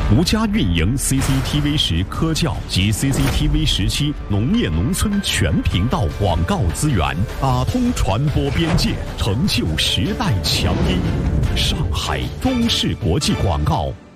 独家运营 CCTV 10科教及 CCTV 17农业农村全频道广告资源，打通传播边界，成就时代强音。上海中视国际广告